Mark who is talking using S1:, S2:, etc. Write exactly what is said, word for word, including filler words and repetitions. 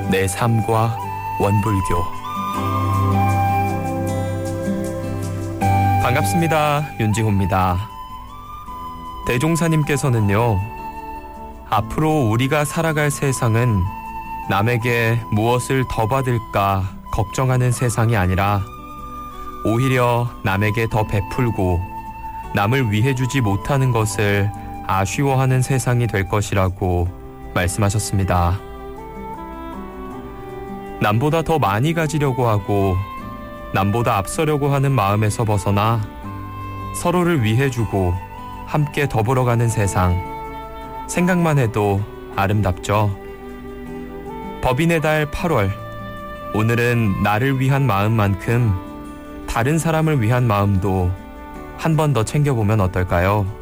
S1: 내 삶과 원불교. 반갑습니다. 윤지호입니다. 대종사님께서는요, 앞으로 우리가 살아갈 세상은 남에게 무엇을 더 받을까 걱정하는 세상이 아니라 오히려 남에게 더 베풀고 남을 위해주지 못하는 것을 아쉬워하는 세상이 될 것이라고 말씀하셨습니다. 남보다 더 많이 가지려고 하고 남보다 앞서려고 하는 마음에서 벗어나 서로를 위해주고 함께 더불어가는 세상, 생각만 해도 아름답죠. 법인의 달 팔월, 오늘은 나를 위한 마음만큼 다른 사람을 위한 마음도 한 번 더 챙겨보면 어떨까요?